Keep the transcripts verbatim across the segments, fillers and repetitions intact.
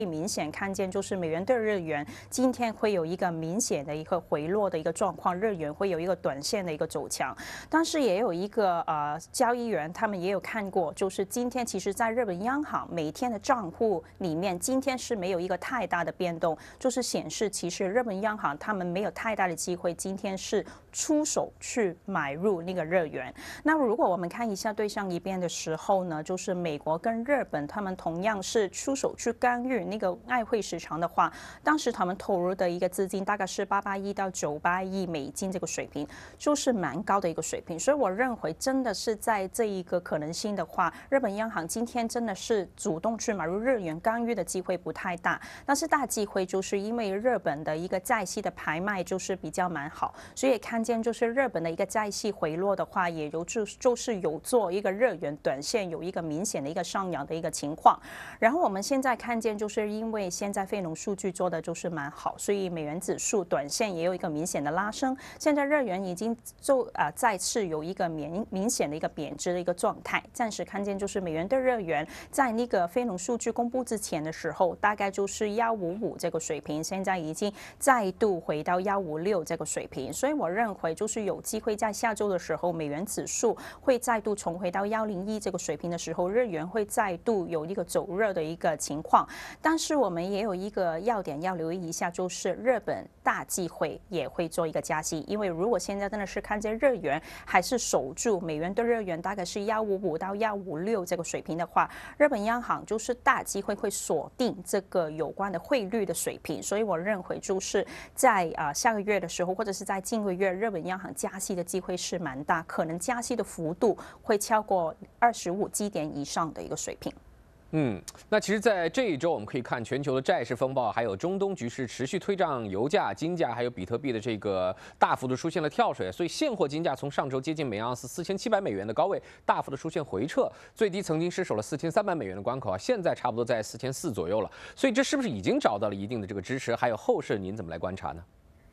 明显看见就是美元对日元今天会有一个明显的一个回落的一个状况，日元会有一个短线的一个走强。但是也有一个呃交易员他们也有看过，就是今天其实在日本央行每天的账户里面，今天是没有一个太大的变动，就是显示其实日本央行他们没有太大的机会今天是出手去买入那个日元。那如果我们看一下对上一边的时候呢，就是美国跟日本他们同样是出手去干预那个外汇市场的话，当时他们投入的一个资金大概是八八亿到九八亿美金这个水平，就是蛮高的一个水平。所以我认为真的是在这一个可能性的话，日本央行今天真的是主动去买入日元干预的机会不太大，但是大机会就是因为日本的一个债息的拍卖就是比较蛮好，所以看见就是日本的一个债息回落的话，也有就就是有做一个日元短线有一个明显的一个上扬的一个情况。然后我们现在看见就是因为现在非农数据做的就是蛮好，所以美元指数短线也有一个明显的拉升。现在日元已经就啊、呃、再次有一个明明显的一个贬值的一个状态。暂时看见就是美元对日元在那个非农数据公布之前的时候，大概就是幺五五这个水平，现在已经再度回到幺五六这个水平。所以我认为就是有机会在下周的时候，美元指数会再度重回到幺零一这个水平的时候，日元会再度有一个走热的一个情况。但是我们也有一个要点要留意一下，就是日本大机会也会做一个加息，因为如果现在真的是看见日元还是守住美元对日元大概是幺五五到幺五六这个水平的话，日本央行就是大机会会锁定这个有关的汇率的水平。所以我认为就是在啊、呃、下个月的时候，或者是在近个月，日本央行加息的机会是蛮大，可能加息的幅度会超过二十五基点以上的一个水平。 嗯，那其实，在这一周，我们可以看全球的债市风暴，还有中东局势持续推涨油价、金价，还有比特币的这个大幅度出现了跳水，所以现货金价从上周接近每盎司四千七百美元的高位，大幅的出现回撤，最低曾经失守了四千三百美元的关口啊，现在差不多在四千四左右了。所以这是不是已经找到了一定的这个支持？还有后市您怎么来观察呢？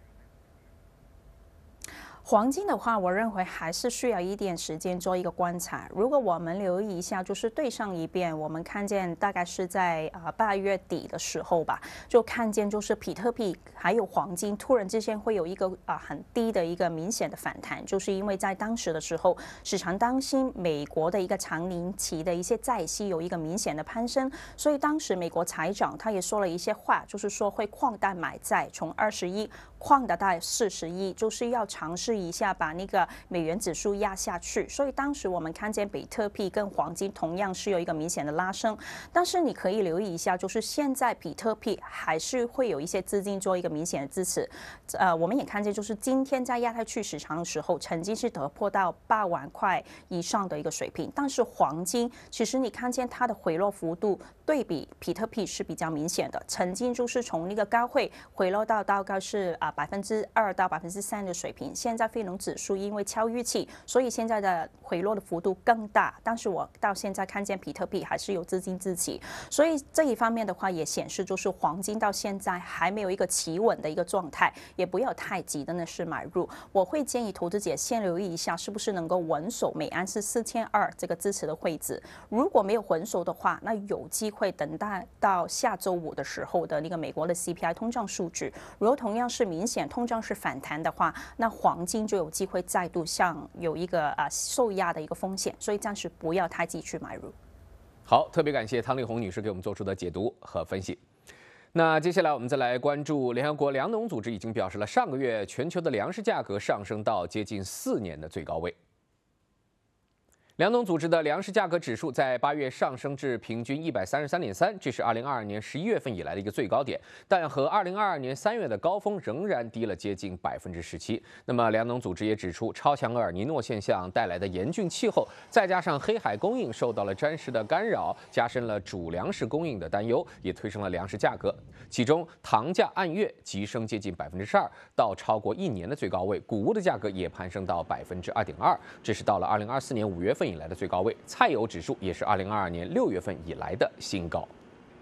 黄金的话，我认为还是需要一点时间做一个观察。如果我们留意一下，就是对上一遍，我们看见大概是在啊八月底的时候吧，就看见就是比特币还有黄金突然之间会有一个啊很低的一个明显的反弹，就是因为在当时的时候，市场担心美国的一个长年期的一些债息有一个明显的攀升，所以当时美国财长他也说了一些话，就是说会扩大买债，从二十一扩大到四十一，就是要尝试一下把那个美元指数压下去。所以当时我们看见比特币跟黄金同样是有一个明显的拉升，但是你可以留意一下，就是现在比特币还是会有一些资金做一个明显的支持。呃，我们也看见就是今天在亚太区市场的时候，曾经是突破到八万块以上的一个水平，但是黄金其实你看见它的回落幅度对比比特币是比较明显的，曾经就是从那个高位回落到大概是啊百分之二到百分之三的水平。现在非农指数因为超预期，所以现在的回落的幅度更大。但是我到现在看见比特币还是有资金支持，所以这一方面的话也显示就是黄金到现在还没有一个企稳的一个状态，也不要太急的呢是买入。我会建议投资者先留意一下是不是能够稳守每安是四千二这个支持的位置。如果没有稳守的话，那有机会。会等待到下周五的时候的那个美国的 C P I 通胀数据，如果同样是明显通胀是反弹的话，那黄金就有机会再度向有一个啊受压的一个风险，所以暂时不要太急去买入。 好，特别感谢汤丽红女士给我们做出的解读和分析。那接下来我们再来关注联合国粮农组织已经表示了，上个月全球的粮食价格上升到接近四年的最高位。粮农组织的粮食价格指数在八月上升至平均一百三十三点三，这是二零二二年十一月份以来的一个最高点，但和二零二二年三月的高峰仍然低了接近百分之十七。那么，粮农组织也指出，超强厄尔尼诺现象带来的严峻气候，再加上黑海供应受到了战事的干扰，加深了主粮食供应的担忧，也推升了粮食价格。其中，糖价按月急升接近百分之十二，到超过一年的最高位；谷物的价格也攀升到百分之二点二，这是到了二零二四年五月份以来的最高位。菜油指数也是二零二二年六月份以来的新高。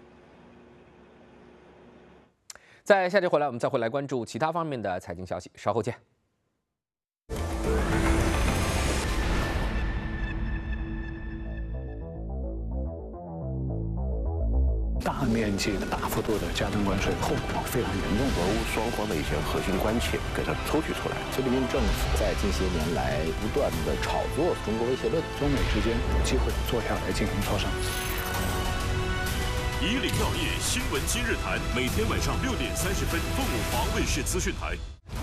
在下节回来，我们再回来关注其他方面的财经消息，稍后见。 大面积大幅度的加征关税，后果非常严重。 俄乌双方的一些核心关切给它抽取出来。 菲律宾政府在近些年来不断的炒作中国威胁论， 中美之间有机会坐下来进行磋商。 以岭药业新闻今日谈，每天晚上六点三十分，凤舞华卫视资讯台。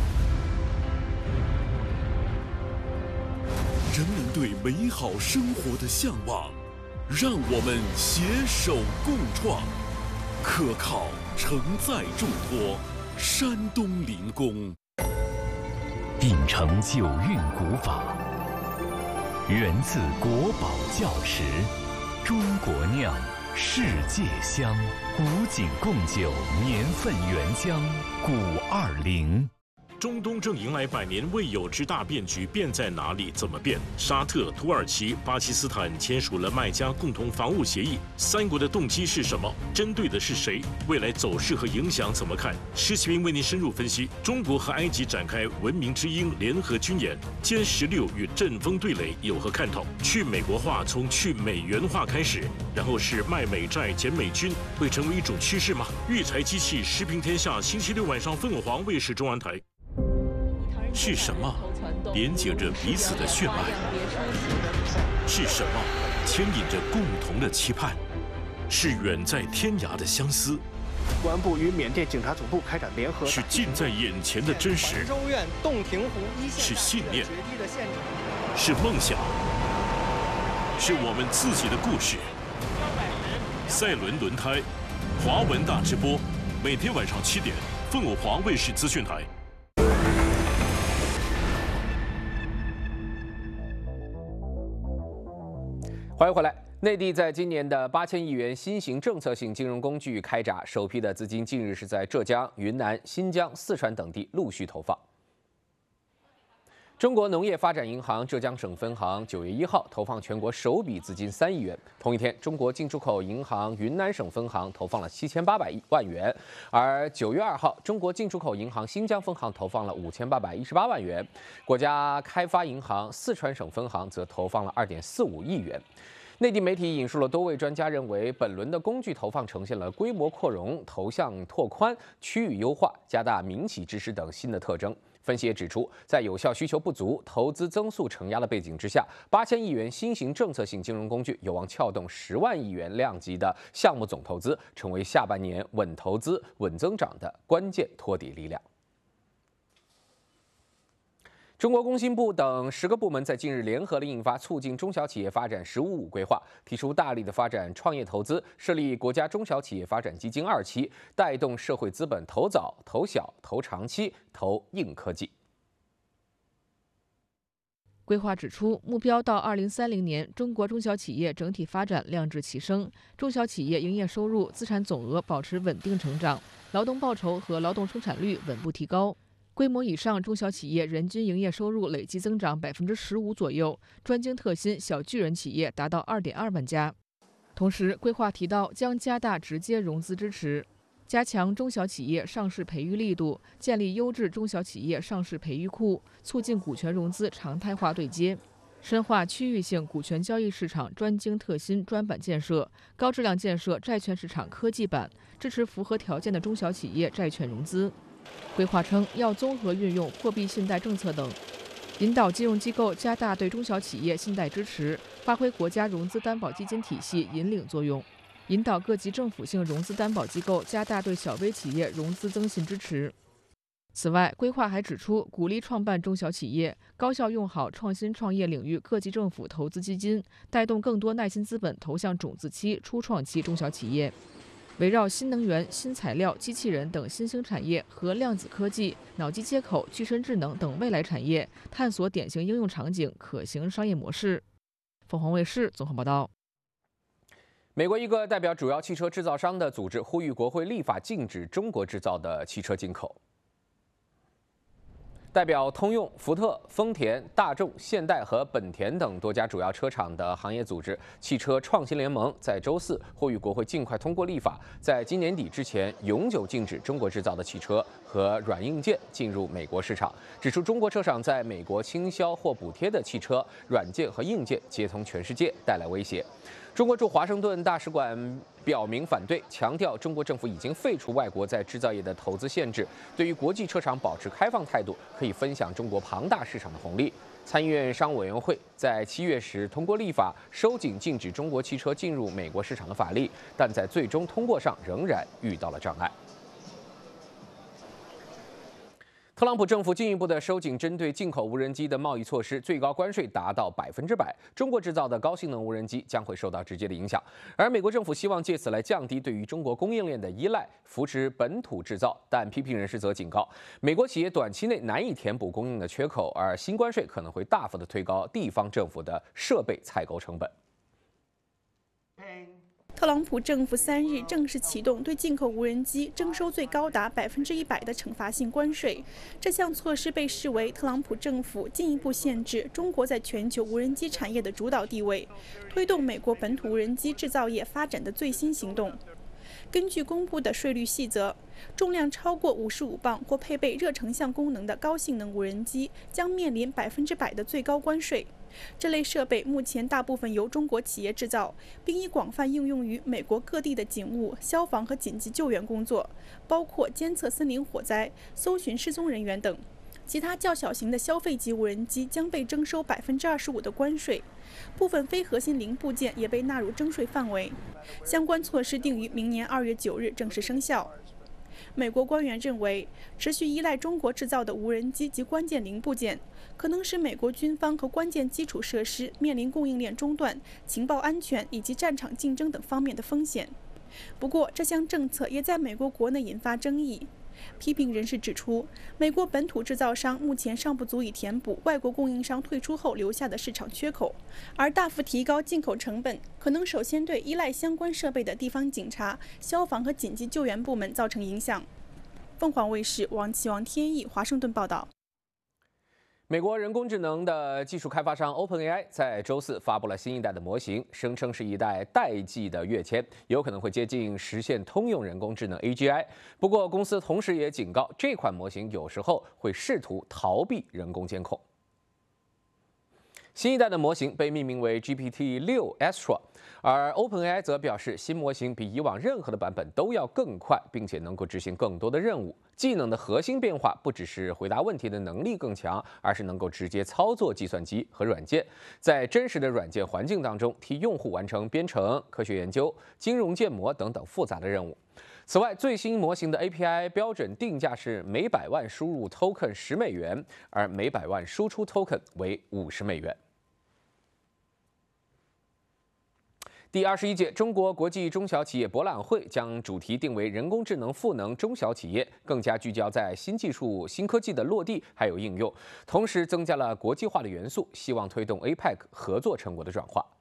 人们对美好生活的向往，让我们携手共创，可靠承载重托，山东临工。 秉承九韵古法，源自国宝窖池，中国酿，世界香，古井贡酒年份原浆，古二零。 中东正迎来百年未有之大变局，变在哪里？怎么变？沙特、土耳其、巴基斯坦签署了麦加共同防务协议，三国的动机是什么？针对的是谁？未来走势和影响怎么看？施启明为您深入分析。中国和埃及展开文明之鹰联合军演，歼十六与阵风对垒有何看头？去美国化从去美元化开始，然后是卖美债减美军，会成为一种趋势吗？育才机器时评天下，星期六晚上凤凰卫视中央台。是什么连接着彼此的血脉？是什么牵引着共同的期盼？是远在天涯的相思。 公安部与缅甸警察总部开展联合。 是近在眼前的真实。 州院洞庭湖一线。 是信念。是梦想。是我们自己的故事。赛伦轮胎，华文大直播，每天晚上七点，凤舞华卫视资讯台。 欢迎回来。内地在今年的八千亿元新型政策性金融工具开闸，首批的资金近日是在浙江、云南、新疆、四川等地陆续投放。中国农业发展银行浙江省分行九月一号投放全国首笔资金三亿元。同一天，中国进出口银行云南省分行投放了七千八百万元，而九月二号，中国进出口银行新疆分行投放了五千八百一十八万元，国家开发银行四川省分行则投放了二点四五亿元。内地媒体引述了多位专家认为，本轮的工具投放呈现了规模扩容、投向拓宽、区域优化、加大民企支持等新的特征。分析也指出，在有效需求不足、投资增速承压的背景之下，八千亿元新型政策性金融工具有望撬动十万亿元量级的项目总投资，成为下半年稳投资、稳增长的关键托底力量。中国工信部等十个部门在近日联合了印发《促进中小企业发展“十五五”规划》，提出大力的发展创业投资，设立国家中小企业发展基金二期，带动社会资本投早、投小、投长期、投硬科技。 规划指出，目标到二零三零年，中国中小企业整体发展亮质齐升，中小企业营业收入、资产总额保持稳定成长，劳动报酬和劳动生产率稳步提高。规模以上中小企业人均营业收入累计增长百分之十五左右，专精特新小巨人企业达到二点二万家。同时，规划提到将加大直接融资支持，加强中小企业上市培育力度，建立优质中小企业上市培育库，促进股权融资常态化对接，深化区域性股权交易市场专精特新专板建设，高质量建设债券市场科技板，支持符合条件的中小企业债券融资。规划称，要综合运用货币信贷政策等，引导金融机构加大对中小企业信贷支持，发挥国家融资担保基金体系引领作用，引导各级政府性融资担保机构加大对小微企业融资增信支持。此外，规划还指出，鼓励创办中小企业，高效用好创新创业领域各级政府投资基金，带动更多耐心资本投向种子期、初创期中小企业。围绕新能源、新材料、机器人等新兴产业和量子科技、脑机接口、具身智能等未来产业，探索典型应用场景、可行商业模式。凤凰卫视综合报道。 美国一个代表主要汽车制造商的组织呼吁国会立法禁止中国制造的汽车进口。代表通用、福特、丰田、大众、现代和本田等多家主要车厂的行业组织汽车创新联盟在周四呼吁国会尽快通过立法，在今年底之前永久禁止中国制造的汽车和软硬件进入美国市场，指出中国车厂在美国倾销或补贴的汽车、软件和硬件接通全世界，带来威胁。中国驻华盛顿大使馆表明反对，强调中国政府已经废除外国在制造业的投资限制，对于国际车厂保持开放态度，可以分享中国庞大市场的红利。参议院商务委员会在七月时通过立法，收紧禁止中国汽车进入美国市场的法律，但在最终通过上仍然遇到了障碍。特朗普政府进一步的收紧针对进口无人机的贸易措施，最高关税达到百分之百，中国制造的高性能无人机将会受到直接的影响。而美国政府希望借此来降低对于中国供应链的依赖，扶持本土制造。但批评人士则警告，美国企业短期内难以填补供应的缺口，而新关税可能会大幅的推高地方政府的设备采购成本。 特朗普政府三日正式启动对进口无人机征收最高达百分之一百的惩罚性关税。这项措施被视为特朗普政府进一步限制中国在全球无人机产业的主导地位，推动美国本土无人机制造业发展的最新行动。根据公布的税率细则，重量超过五十五磅或配备热成像功能的高性能无人机将面临百分之百的最高关税。这类设备目前大部分由中国企业制造，并已广泛应用于美国各地的警务、消防和紧急救援工作，包括监测森林火灾、搜寻失踪人员等。其他较小型的消费级无人机将被征收百分之二十五的关税，部分非核心零部件也被纳入征税范围。相关措施定于明年二月九日正式生效。美国官员认为，持续依赖中国制造的无人机及关键零部件，可能使美国军方和关键基础设施面临供应链中断、情报安全以及战场竞争等方面的风险。不过，这项政策也在美国国内引发争议。批评人士指出，美国本土制造商目前尚不足以填补外国供应商退出后留下的市场缺口，而大幅提高进口成本，可能首先对依赖相关设备的地方警察、消防和紧急救援部门造成影响。凤凰卫视王启王天意华盛顿报道。 美国人工智能的技术开发商 OpenAI 在周四发布了新一代的模型，声称是一代代际的跃迁，有可能会接近实现通用人工智能 A G I。不过，公司同时也警告，这款模型有时候会试图逃避人工监控。新一代的模型被命名为 G P T 六 Astra， 而 OpenAI 则表示，新模型比以往任何的版本都要更快，并且能够执行更多的任务。技能的核心变化不只是回答问题的能力更强，而是能够直接操作计算机和软件，在真实的软件环境当中替用户完成编程、科学研究、金融建模等等复杂的任务。此外，最新模型的 A P I 标准定价是每百万输入 token 十美元，而每百万输出 token 为五十美元。第二十一届中国国际中小企业博览会将主题定为人工智能赋能中小企业，更加聚焦在新技术、新科技的落地还有应用，同时增加了国际化的元素，希望推动 A P E C 合作成果的转化。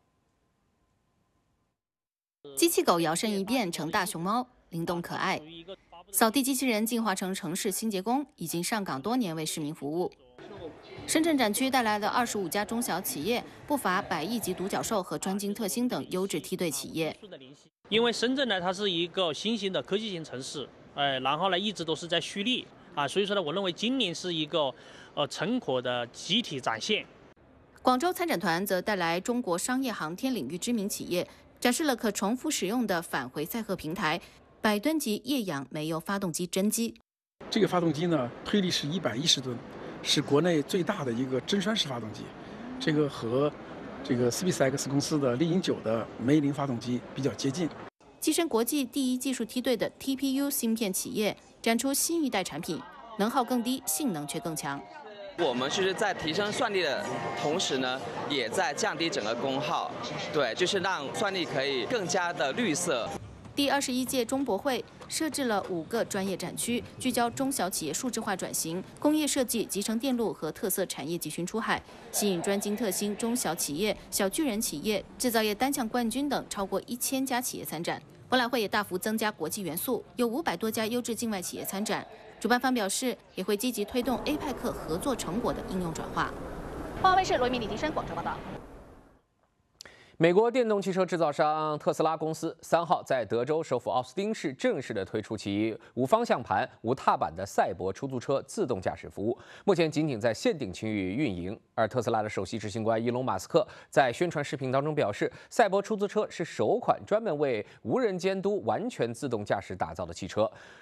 机器狗摇身一变成大熊猫，灵动可爱。扫地机器人进化成城市清洁工，已经上岗多年为市民服务。深圳展区带来的二十五家中小企业，不乏百亿级独角兽和专精特新等优质梯队企业。 因为深圳呢，它是一个新兴的科技型城市，哎，然后呢一直都是在蓄力啊，所以说呢，我认为今年是一个呃成果的集体展现。 广州参展团则带来中国商业航天领域知名企业，展示了可重复使用的返回载荷平台、百吨级液氧煤油发动机真机。 这个发动机呢，推力是一百一十吨。是国内最大的一个真栓式发动机，这个和这个 SpaceX 公司的猎鹰九的梅林发动机比较接近。 跻身国际第一技术梯队的 T P U 芯片企业展出新一代产品，能耗更低，性能却更强。 我们就是在提升算力的同时呢，也在降低整个功耗，对，就是让算力可以更加的绿色。 第二十一届中博会设置了五个专业展区，聚焦中小企业数字化转型、工业设计、集成电路和特色产业集群出海，吸引专精特新中小企业、小巨人企业、制造业单项冠军等超过一千家企业参展。博览会也大幅增加国际元素，有五百多家优质境外企业参展。主办方表示，也会积极推动 A P E C 合作成果的应用转化。 华为卫视罗一鸣、李金生广州报道。 美国电动汽车制造商特斯拉公司三号在德州首府奥斯汀市正式的推出其无方向盘、无踏板的赛博出租车自动驾驶服务，目前仅仅在限定区域运营。而特斯拉的首席执行官伊隆·马斯克在宣传视频当中表示，赛博出租车是首款专门为无人监督、完全自动驾驶打造的汽车。